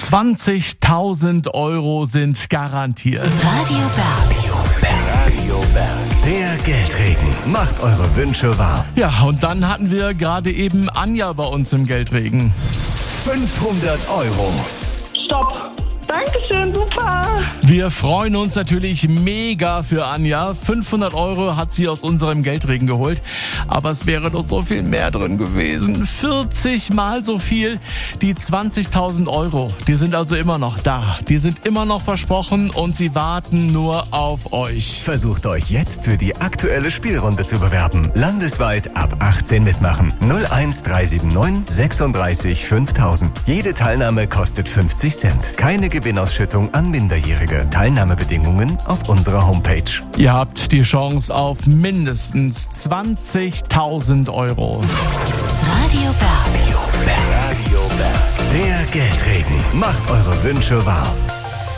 20.000 Euro sind garantiert. Radio Berg. Der Geldregen macht eure Wünsche wahr. Ja, und dann hatten wir gerade eben Anja bei uns im Geldregen. 500 Euro. Stopp. Dankeschön, super. Wir freuen uns natürlich mega für Anja. 500 Euro hat sie aus unserem Geldregen geholt. Aber es wäre doch so viel mehr drin gewesen. 40 mal so viel. Die 20.000 Euro, die sind also immer noch da. Die sind immer noch versprochen und sie warten nur auf euch. Versucht euch jetzt für die aktuelle Spielrunde zu bewerben. Landesweit ab 18 mitmachen. 01379 36 5000. Jede Teilnahme kostet 50 Cent. Keine Gewinnausschüttung an Minderjährige. Teilnahmebedingungen auf unserer Homepage. Ihr habt die Chance auf mindestens 20.000 Euro. Radio Berg. Der Geldregen macht eure Wünsche wahr.